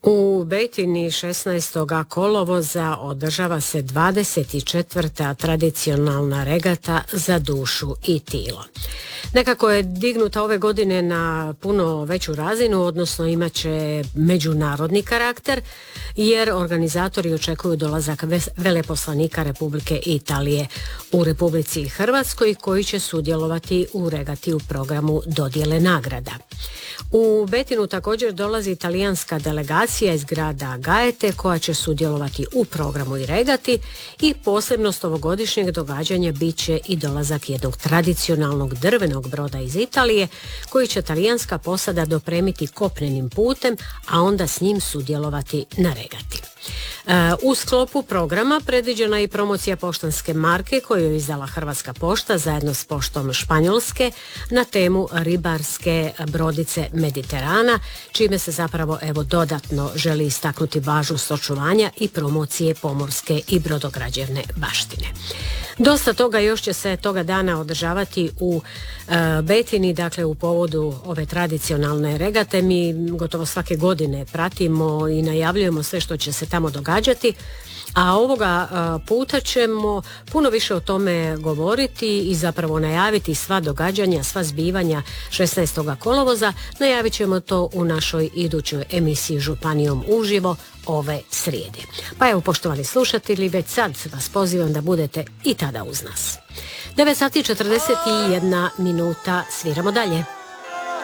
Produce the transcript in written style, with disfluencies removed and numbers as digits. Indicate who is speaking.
Speaker 1: U Betini 16. kolovoza održava se 24. tradicionalna regata za dušu i tilo. Nekako je dignuta ove godine na puno veću razinu, odnosno imat će međunarodni karakter, jer organizatori očekuju dolazak veleposlanika Republike Italije u Republici Hrvatskoj, koji će sudjelovati u regati u programu dodjele nagrada. U Betinu također dolazi italijanska delegacija iz grada Gaete koja će sudjelovati u programu i regati, i posebnost ovogodišnjeg događanja bit će i dolazak jednog tradicionalnog drvenog broda iz Italije koji će talijanska posada dopremiti kopnenim putem, a onda s njim sudjelovati na regati. U sklopu programa predviđena je i promocija poštanske marke koju je izdala Hrvatska pošta zajedno s poštom Španjolske na temu ribarske brodice Mediterana, čime se zapravo dodatno želi istaknuti važnost očuvanja i promocije pomorske i brodograđevne baštine. Dosta toga još će se toga dana održavati u Betini, dakle u povodu ove tradicionalne regate. Mi gotovo svake godine pratimo i najavljujemo sve što će se tamo događati, a ovoga puta ćemo puno više o tome govoriti i zapravo najaviti sva događanja, sva zbivanja 16. kolovoza. Najavit ćemo to u našoj idućoj emisiji Županijom uživo ove srijede. Pa evo, poštovani slušatelji, već sad vas pozivam da budete i tada uz nas. 9 sati 41 minuta, sviramo dalje.